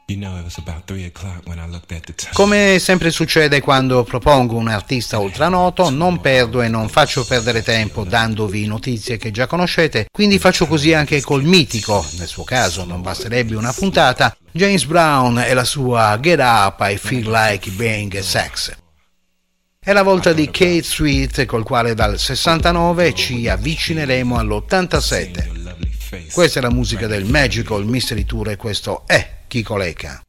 Come sempre succede quando propongo un artista ultranoto, non perdo e non faccio perdere tempo dandovi notizie che già conoscete, quindi faccio così anche col mitico, nel suo caso non basterebbe una puntata, James Brown e la sua Get Up, I Feel Like Being Sex. È la volta di Kate Sweet, col quale dal 69 ci avvicineremo all'87. Questa è la musica del Magical Mystery Tour e questo è Kiko Lecca.